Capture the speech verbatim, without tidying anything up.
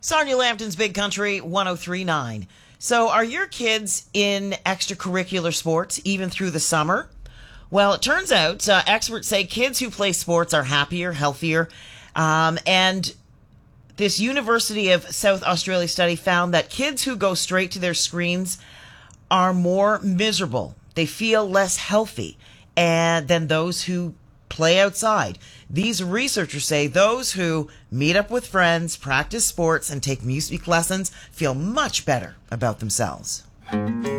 Sarnia Lambton's Big Country one oh three point nine. So are your kids in extracurricular sports even through the summer? Well, it turns out uh, experts say kids who play sports are happier, healthier, um, and this University of South Australia study found that kids who go straight to their screens are more miserable. They feel less healthy and than those who play outside. These researchers say those who meet up with friends, practice sports, and take music lessons feel much better about themselves.